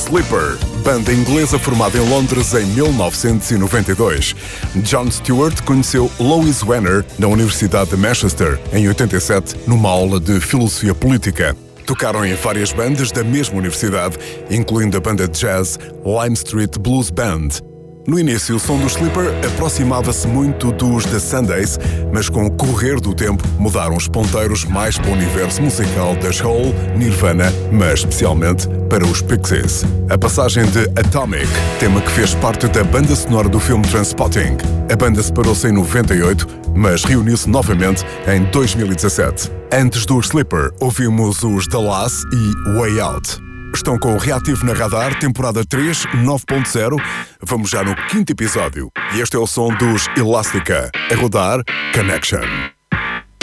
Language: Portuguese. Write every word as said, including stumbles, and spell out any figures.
Sleeper, banda inglesa formada em Londres em mil novecentos e noventa e dois. Jon Stewart conheceu Lois Wenner na Universidade de Manchester, em oitenta e sete, numa aula de filosofia política. Tocaram em várias bandas da mesma universidade, incluindo a banda de jazz Lime Street Blues Band. No início, o som do Sleeper aproximava-se muito dos The Sundays, mas com o correr do tempo mudaram os ponteiros mais para o universo musical das Hole, Nirvana, mas especialmente para os Pixies. A passagem de Atomic, tema que fez parte da banda sonora do filme Trainspotting. A banda separou-se em noventa e oito, mas reuniu-se novamente em dois mil e dezassete. Antes do Sleeper, ouvimos os The Lass e Way Out. Estão com o Reativo na Radar, temporada três, nove ponto zero. Vamos já no quinto episódio. E este é o som dos Elastica, a rodar Connection.